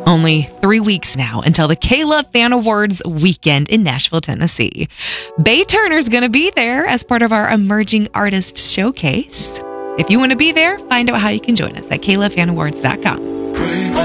Only 3 weeks now until the K-Love Fan Awards weekend in Nashville, Tennessee. Bay Turner's going to be there as part of our Emerging Artist Showcase. If you want to be there, find out how you can join us at KLoveFanAwards.com.